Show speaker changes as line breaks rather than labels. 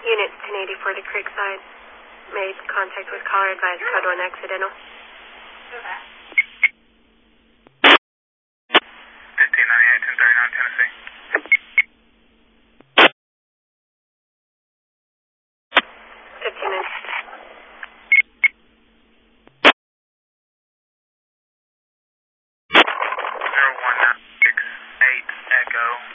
Unit 1084 to Creekside. Made contact with caller, advised code 1 accidental.
1598, 1039 Tennessee.
15 minutes.
01968 Echo.